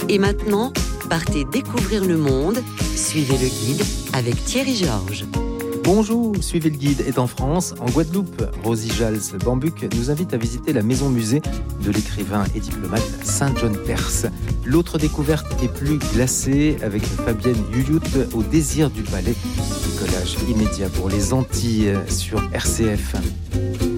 Et maintenant, partez découvrir le monde. Suivez le guide avec Thierry Georges. Bonjour, Suivez le guide est en France, en Guadeloupe. Rosie Jals-Bambuc nous invite à visiter la maison-musée de l'écrivain et diplomate Saint-John-Perse. L'autre découverte est plus glacée avec Fabienne Yuyut au désir du palais. Collage immédiat pour les Antilles sur RCF.